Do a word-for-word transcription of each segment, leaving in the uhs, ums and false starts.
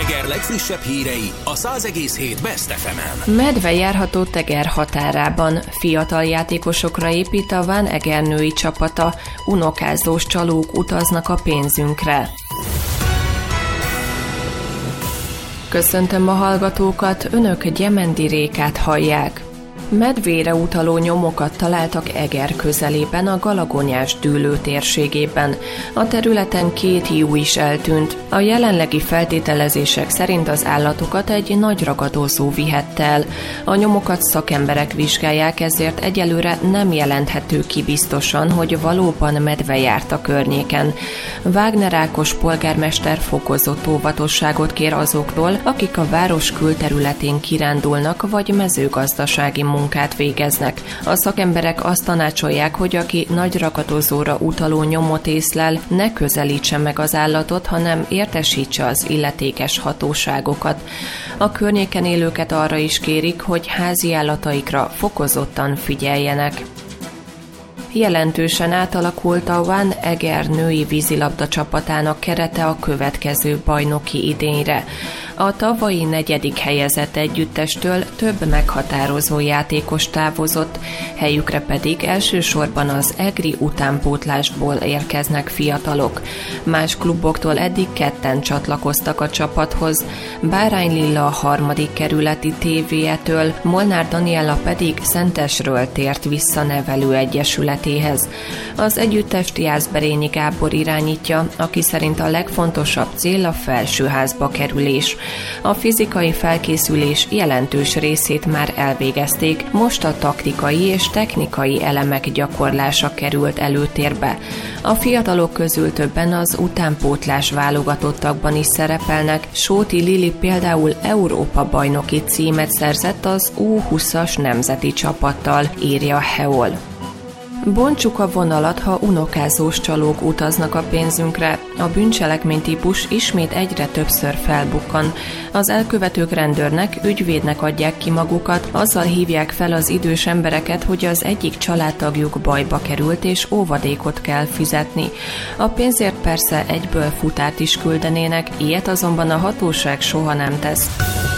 Eger legfrissebb hírei a száz egész hét Best ef emen. Medve járható Eger határában. Fiatal játékosokra épít a Ván Eger női csapata. Unokázós csalók utaznak a pénzünkre. Köszöntöm a hallgatókat, önök Gyemendi Rékát hallják. Medvére utaló nyomokat találtak Eger közelében, a Galagonyás dűlő térségében. A területen két hiú is eltűnt. A jelenlegi feltételezések szerint az állatokat egy nagy ragadozó vihette el. A nyomokat szakemberek vizsgálják, ezért egyelőre nem jelenthető ki biztosan, hogy valóban medve járt a környéken. Wagner Ákos polgármester fokozott óvatosságot kér azoktól, akik a város külterületén kirándulnak vagy mezőgazdasági munkát végeznek. A szakemberek azt tanácsolják, hogy aki nagy ragadozóra utaló nyomot észlel, ne közelítse meg az állatot, hanem értesítse az illetékes hatóságokat. A környéken élőket arra is kérik, hogy házi állataikra fokozottan figyeljenek. Jelentősen átalakult a Ván Eger női vízilabda csapatának kerete a következő bajnoki idényre. A tavalyi negyedik helyezett együttestől több meghatározó játékos távozott, helyükre pedig elsősorban az egri utánpótlásból érkeznek fiatalok. Más kluboktól eddig ketten csatlakoztak a csapathoz, Bárány Lilla a harmadik kerületi té vé-től, Molnár Daniella pedig Szentesről tért vissza nevelőegyesületéhez. Az együttest Jászberényi Gábor irányítja, aki szerint a legfontosabb cél a felsőházba kerülés. A fizikai felkészülés jelentős részét már elvégezték, most a taktikai és technikai elemek gyakorlása került előtérbe. A fiatalok közül többen az utánpótlás válogatottakban is szerepelnek, Sóti Lili például Európa-bajnoki címet szerzett az U húszas nemzeti csapattal, írja Heol. Bontsuk a vonalat, ha unokázós csalók utaznak a pénzünkre. A bűncselekmény típus ismét egyre többször felbukkan. Az elkövetők rendőrnek, ügyvédnek adják ki magukat, azzal hívják fel az idős embereket, hogy az egyik családtagjuk bajba került és óvadékot kell fizetni. A pénzért persze egyből futárt is küldenének, ilyet azonban a hatóság soha nem tesz.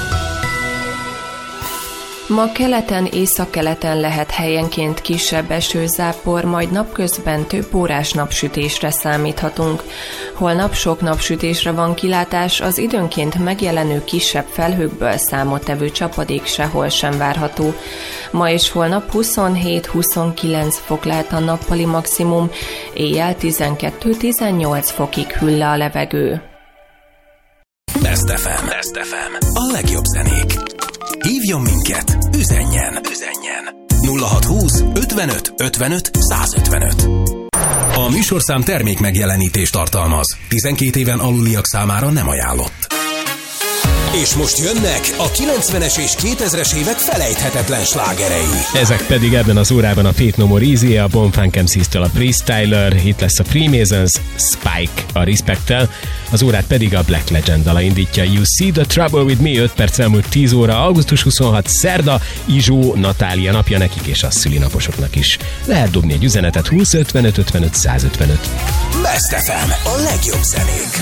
Ma keleten, északkeleten lehet helyenként kisebb esőzápor, majd napközben több órás napsütésre számíthatunk. Holnap sok napsütésre van kilátás, az időnként megjelenő kisebb felhőkből számottevő csapadék sehol sem várható. Ma és holnap huszonhét-huszonkilenc fok lehet a nappali maximum, éjjel tizenkettő-tizennyolc fokig hűl le a levegő. Best ef em. Best ef em. A legjobb zenék. Hívjon minket, üzenjen, üzenjen. nulla hat húsz ötvenöt ötvenöt százötvenöt. A műsorszám termék megjelenítést tartalmaz. tizenkét éven aluliak számára nem ajánlott. És most jönnek a kilencvenes és kétezres évek felejthetetlen slágerei. Ezek pedig ebben az órában a Faith No More Easy, a Bonfunk em cé-től a Freestyler, itt lesz a Freemasons, Spike a Respect-tel, az órát pedig a Black Legend dala indítja. You See the Trouble with Me, öt perc elmúlt tíz óra, augusztus huszonhatodika szerda, Izsó Natália napja nekik és a szülinaposoknak is. Lehet dobni egy üzenetet húsz ötvenöt ötvenöt százötvenöt. Best ef em, a legjobb zenék.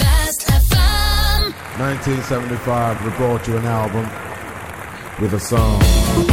nineteen seventy-five, we brought you an album with a song